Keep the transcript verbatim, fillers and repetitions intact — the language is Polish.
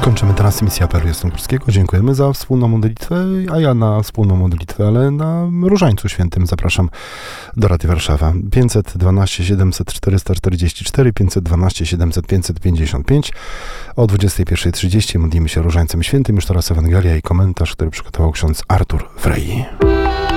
Kończymy transmisję apelu jasnogórskiego. Dziękujemy za wspólną modlitwę, a ja na wspólną modlitwę, ale na Różańcu Świętym zapraszam do Radia Warszawa. pięćset dwanaście siedemset czterysta czterdzieści cztery, pięćset dwanaście siedemset pięćset pięćdziesiąt pięć. O dwudziestej pierwszej trzydzieści modlimy się Różańcem Świętym. Już teraz Ewangelia i komentarz, który przygotował ksiądz Artur Frey.